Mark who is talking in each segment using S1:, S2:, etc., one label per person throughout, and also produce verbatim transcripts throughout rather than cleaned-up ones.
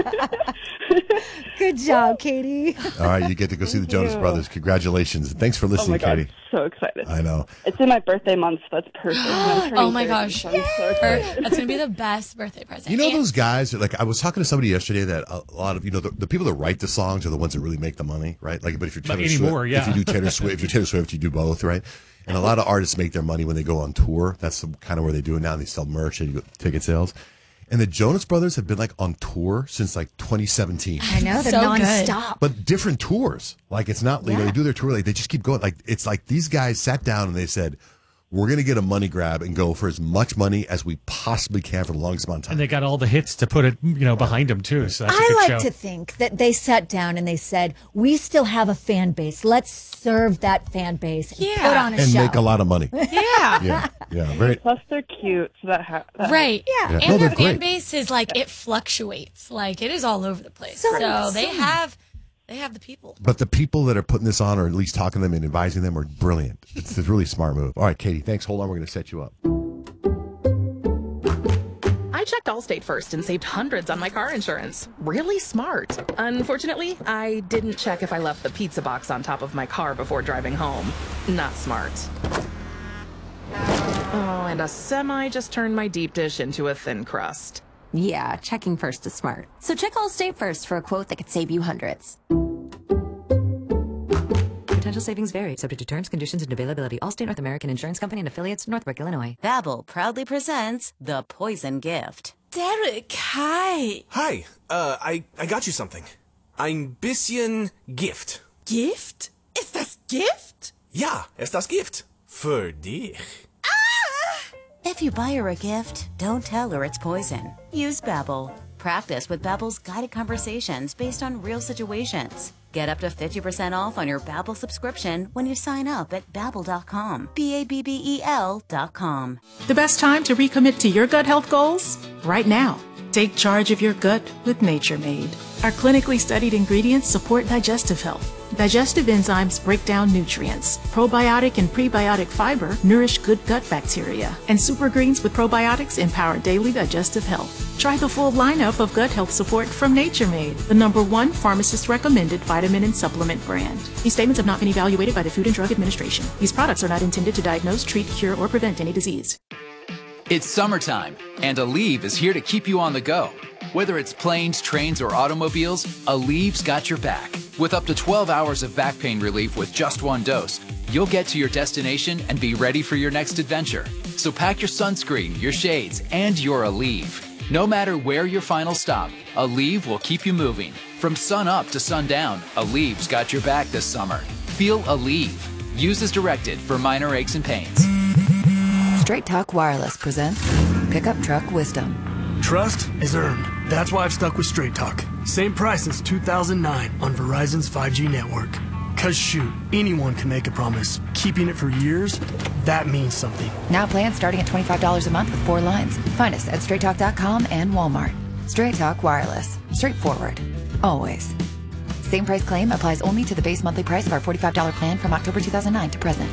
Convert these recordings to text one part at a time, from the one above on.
S1: Good job, Katie.
S2: All right, you get to go see the
S3: Thank
S2: Jonas
S3: you.
S2: Brothers. Congratulations. Thanks for listening,
S3: oh my God,
S2: Katie.
S3: so excited.
S2: I know.
S3: It's in my birthday month, so that's perfect. I'm turning
S4: Oh my
S3: thirty,
S4: gosh.
S3: so I'm so excited.
S4: That's going to be the best birthday present.
S2: You know
S4: And-
S2: those guys that, like, I was talking to somebody yesterday that a lot of, you know, the, the people that write the songs are the ones that really make the money, right? Like, but if you're
S5: Not
S2: Taylor
S5: anymore,
S2: Swift,
S5: yeah.
S2: if you do Taylor Swift, if you're Taylor Swift, you do both, right? And a lot of artists make their money when they go on tour. That's the, kind of where they do it now. They sell merch and you go, ticket sales. And the Jonas Brothers have been like on tour since like twenty seventeen.
S1: I know, they're
S4: So good.
S1: nonstop.
S2: But different tours. Like it's not, you know,
S1: Yeah.
S2: they do their tour, like they just keep going. Like it's like these guys sat down and they said, we're going to get a money grab and go for as much money as we possibly can for the longest amount of time.
S5: And they got all the hits to put it, you know, behind them too. So that's a
S1: I
S5: good
S1: like
S5: show.
S1: to think that they sat down and they said, we still have a fan base. Let's serve that fan base and
S4: Yeah.
S1: put on a
S2: and
S1: show.
S2: make a lot of money.
S4: Yeah.
S2: Yeah, yeah. Very,
S3: Plus, they're cute, so that, ha- that
S4: Right.
S1: Yeah.
S2: Yeah.
S4: And
S2: No,
S4: their
S2: they're
S4: fan
S2: great.
S4: base is like, it fluctuates. Like, it is all over the place.
S1: So
S4: So, they
S1: insane.
S4: have, they have the people.
S2: but the people that are putting this on, or at least talking to them and advising them, are brilliant. It's a really smart move. All right, Katie, thanks. Hold on. We're going to set you up.
S6: I checked Allstate first and saved hundreds on my car insurance. Really smart. Unfortunately, I didn't check if I left the pizza box on top of my car before driving home. Not smart. Oh, and a semi just turned my deep dish into a thin crust.
S7: Yeah, checking first is smart. So check Allstate first for a quote that could save you hundreds.
S8: Potential savings vary, subject to terms, conditions, and availability. Allstate North American Insurance Company and affiliates, Northbrook, Illinois.
S9: Babbel proudly presents The Poison Gift.
S4: Derek, hi.
S10: Hi, uh, I, I got you something. Ein bisschen Gift.
S4: Gift? Ist das Gift?
S10: Ja, es das Gift. Für dich.
S9: If you buy her a gift, don't tell her it's poison. Use Babbel. Practice with Babbel's guided conversations based on real situations. Get up to fifty percent off on your Babbel subscription when you sign up at babbel dot com. B A B B E L dot com.
S6: The best time to recommit to your gut health goals? Right now. Take charge of your gut with Nature Made. Our clinically studied ingredients support digestive health. Digestive enzymes break down nutrients. Probiotic and prebiotic fiber nourish good gut bacteria. And super greens with probiotics empower daily digestive health. Try the full lineup of gut health support from Nature Made, the number one pharmacist recommended vitamin and supplement brand. These statements have not been evaluated by the Food and Drug Administration. These products are not intended to diagnose, treat, cure, or prevent any disease.
S11: It's summertime, and Aleve is here to keep you on the go. Whether it's planes, trains, or automobiles, Aleve's got your back. With up to twelve hours of back pain relief with just one dose, you'll get to your destination and be ready for your next adventure. So pack your sunscreen, your shades, and your Aleve. No matter where your final stop, Aleve will keep you moving. From sun up to sundown, Aleve's got your back this summer. Feel Aleve. Use as directed for minor aches and pains.
S8: Straight Talk Wireless presents Pickup Truck Wisdom.
S12: Trust is earned. That's why I've stuck with Straight Talk. Same price since two thousand nine on Verizon's five G network. Cause shoot, anyone can make a promise. Keeping it for years, that means something.
S8: Now plans starting at twenty-five dollars a month with four lines. Find us at straight talk dot com and Walmart. Straight Talk Wireless. Straightforward. Always. Same price claim applies only to the base monthly price of our forty-five dollars plan from October two thousand nine to present.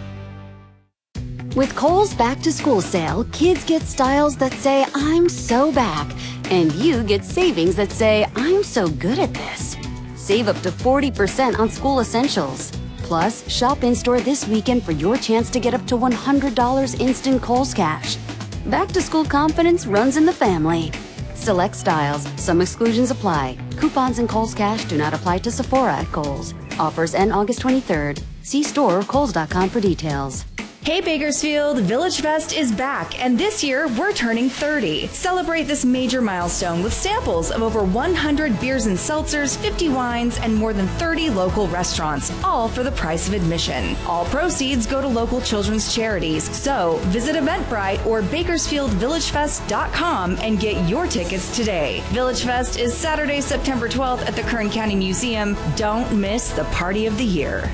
S7: With Kohl's Back to School sale, kids get styles that say, I'm so back. And you get savings that say, I'm so good at this. Save up to forty percent on school essentials. Plus, shop in-store this weekend for your chance to get up to one hundred dollars instant Kohl's cash. Back to school confidence runs in the family. Select styles. Some exclusions apply. Coupons and Kohl's cash do not apply to Sephora at Kohl's. Offers end August twenty-third. See store or kohls dot com for details.
S13: Hey Bakersfield, Village Fest is back, and this year we're turning thirty. Celebrate this major milestone with samples of over one hundred beers and seltzers, fifty wines, and more than thirty local restaurants, all for the price of admission. All proceeds go to local children's charities, so visit Eventbrite or bakersfield village fest dot com and get your tickets today. Village Fest is Saturday, September twelfth at the Kern County Museum. Don't miss the party of the year.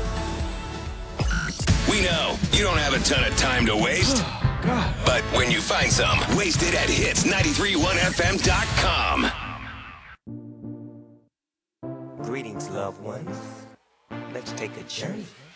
S14: We know you don't have a ton of time to waste, but when you find some, waste it at hits nine three one F M dot com.
S15: Greetings, loved ones. Let's take a journey